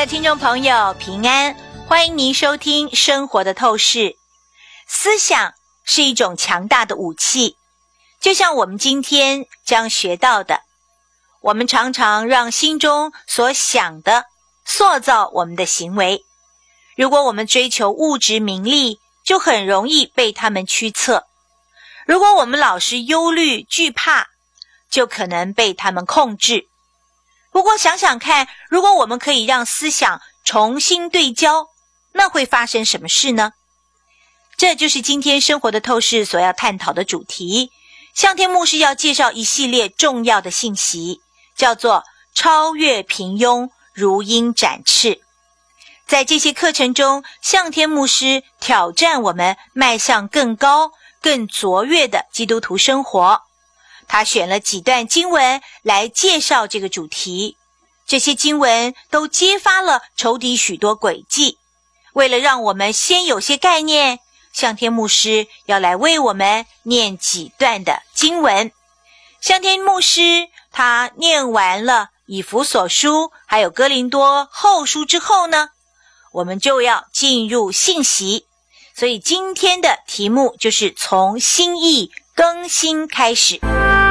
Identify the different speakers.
Speaker 1: 的听众朋友平安，欢迎您收听生活的透视。思想是一种强大的武器，就像我们今天将学到的，我们常常让心中所想的塑造我们的行为。如果我们追求物质名利，就很容易被他们驱策；如果我们老是忧虑惧怕，就可能被他们控制。不过想想看，如果我们可以让思想重新对焦，那会发生什么事呢？这就是今天生活的透视所要探讨的主题。向天牧师要介绍一系列重要的信息，叫做超越平庸，如鹰展翅。在这些课程中，向天牧师挑战我们迈向更高更卓越的基督徒生活。他选了几段经文来介绍这个主题，这些经文都揭发了仇敌许多诡计。为了让我们先有些概念，向天牧师要来为我们念几段的经文。向天牧师他念完了以弗所书还有哥林多后书之后呢，我们就要进入信息。所以今天的题目就是从心意更新开始。